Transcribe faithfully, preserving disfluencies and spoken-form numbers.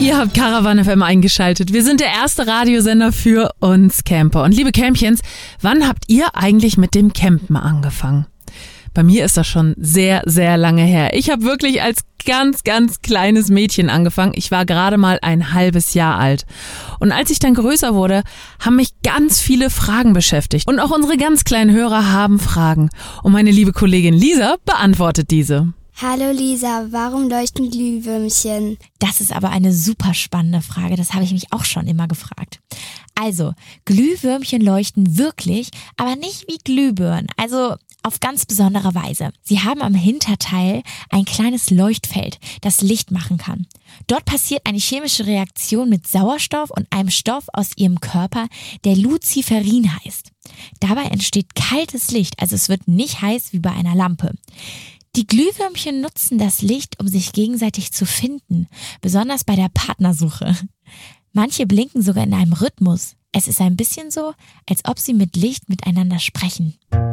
Ihr habt Caravan F M eingeschaltet. Wir sind der erste Radiosender für uns Camper. Und liebe Campchens, wann habt ihr eigentlich mit dem Campen angefangen? Bei mir ist das schon sehr, sehr lange her. Ich habe wirklich als ganz, ganz kleines Mädchen angefangen. Ich war gerade mal ein halbes Jahr alt. Und als ich dann größer wurde, haben mich ganz viele Fragen beschäftigt. Und auch unsere ganz kleinen Hörer haben Fragen. Und meine liebe Kollegin Lisa beantwortet diese. Hallo Lisa, warum leuchten Glühwürmchen? Das ist aber eine super spannende Frage, das habe ich mich auch schon immer gefragt. Also, Glühwürmchen leuchten wirklich, aber nicht wie Glühbirnen, also auf ganz besondere Weise. Sie haben am Hinterteil ein kleines Leuchtfeld, das Licht machen kann. Dort passiert eine chemische Reaktion mit Sauerstoff und einem Stoff aus ihrem Körper, der Luciferin heißt. Dabei entsteht kaltes Licht, also es wird nicht heiß wie bei einer Lampe. Die Glühwürmchen nutzen das Licht, um sich gegenseitig zu finden, besonders bei der Partnersuche. Manche blinken sogar in einem Rhythmus. Es ist ein bisschen so, als ob sie mit Licht miteinander sprechen.